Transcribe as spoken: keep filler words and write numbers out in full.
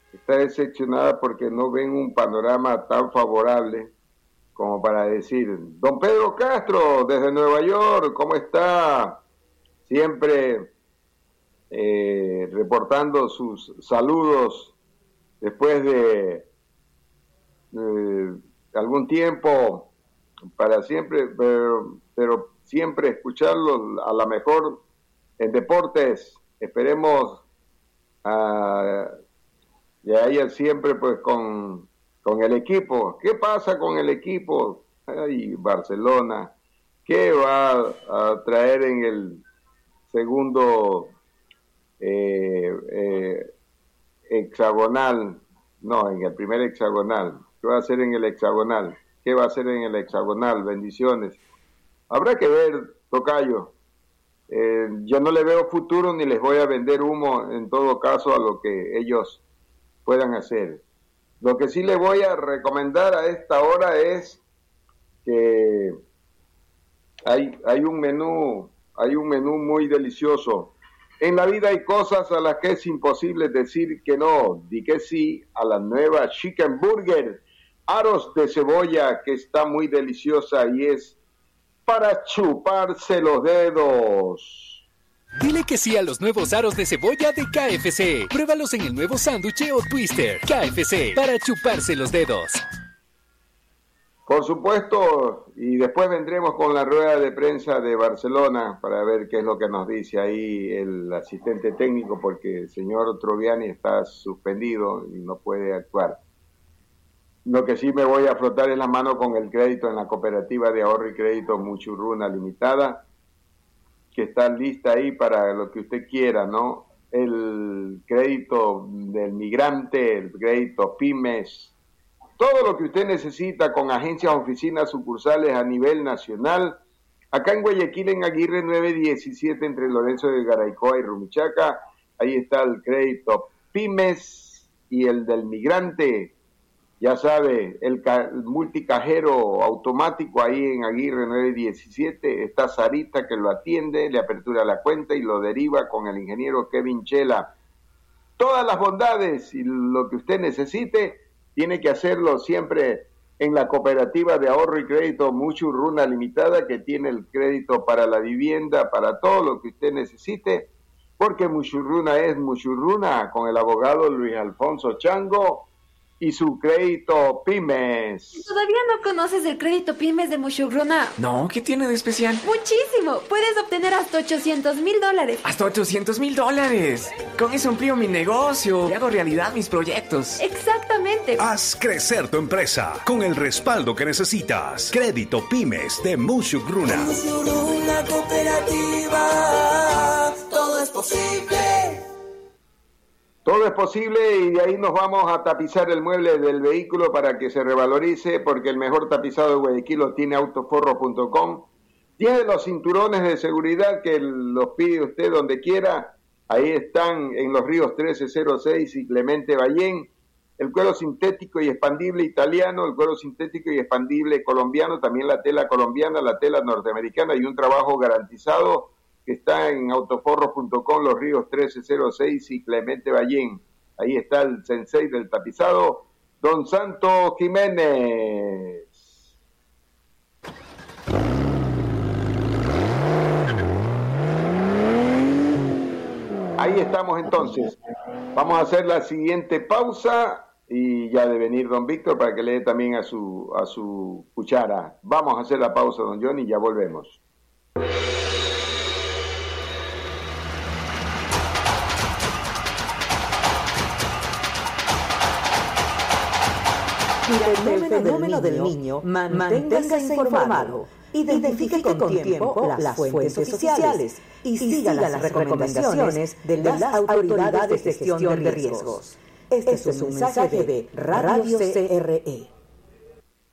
está decepcionada porque no ven un panorama tan favorable como para decir, don Pedro Castro, desde Nueva York, ¿cómo está? Siempre eh, reportando sus saludos después de eh, algún tiempo, para siempre, pero, pero siempre escucharlo a la mejor en deportes. Esperemos a... Y a ella siempre pues con, con el equipo. ¿Qué pasa con el equipo? Ay, Barcelona. ¿Qué va a traer en el segundo eh, eh, hexagonal? No, en el primer hexagonal. ¿Qué va a hacer en el hexagonal? ¿Qué va a hacer en el hexagonal? Bendiciones. Habrá que ver, tocayo. Eh, yo no le veo futuro ni les voy a vender humo en todo caso a lo que ellos puedan hacer. Lo que sí le voy a recomendar a esta hora es que hay, hay un menú, hay un menú muy delicioso. En la vida hay cosas a las que es imposible decir que no. Di que sí a la nueva Chicken Burger, aros de cebolla, que está muy deliciosa y es para chuparse los dedos. Dile que sí a los nuevos aros de cebolla de K F C. Pruébalos en el nuevo sándwich o twister. K F C, para chuparse los dedos. Por supuesto, y después vendremos con la rueda de prensa de Barcelona para ver qué es lo que nos dice ahí el asistente técnico, porque el señor Troviani está suspendido y no puede actuar. Lo que sí me voy a frotar es la mano con el crédito en la cooperativa de ahorro y crédito Muchurruna Limitada, que está lista ahí para lo que usted quiera, ¿no? El crédito del migrante, el crédito pymes, todo lo que usted necesita con agencias, oficinas, sucursales a nivel nacional. Acá en Guayaquil, en Aguirre nueve diecisiete, entre Lorenzo de Garaycoa y Rumichaca, ahí está el crédito pymes y el del migrante. Ya sabe, el, ca- el multicajero automático ahí en Aguirre nueve diecisiete, está Sarita que lo atiende, le apertura la cuenta y lo deriva con el ingeniero Kevin Chela. Todas las bondades y lo que usted necesite, tiene que hacerlo siempre en la cooperativa de ahorro y crédito Muchurruna Limitada, que tiene el crédito para la vivienda, para todo lo que usted necesite, porque Muchurruna es Muchurruna, con el abogado Luis Alfonso Chango y su crédito pymes. ¿Todavía no conoces el crédito pymes de Muchurruna? No, ¿qué tiene de especial? ¡Muchísimo! Puedes obtener hasta ochocientos mil dólares. ¡Hasta ochocientos mil dólares! Con eso amplío mi negocio y hago realidad mis proyectos. Exactamente. Haz crecer tu empresa con el respaldo que necesitas. Crédito pymes de Muchurruna. Muchurruna Cooperativa, todo es posible. Todo es posible y de ahí nos vamos a tapizar el mueble del vehículo para que se revalorice, porque el mejor tapizado de Guayaquil lo tiene autoforro punto com. Tiene los cinturones de seguridad que los pide usted donde quiera. Ahí están en Los Ríos trece cero seis y Clemente Ballén. El cuero sintético y expandible italiano, el cuero sintético y expandible colombiano, también la tela colombiana, la tela norteamericana y un trabajo garantizado que está en autoforro punto com, Los Ríos trece cero seis y Clemente Ballén. Ahí está el sensei del tapizado, don Santo Jiménez. Ahí estamos entonces. Vamos a hacer la siguiente pausa y ya de venir don Víctor para que le dé también a su, a su cuchara. Vamos a hacer la pausa, don Johnny, y ya volvemos. Durante el fenómeno del niño, manténgase informado. Identifique con tiempo las fuentes oficiales y siga las recomendaciones de las autoridades de gestión de riesgos. Este es un mensaje de Radio C R E.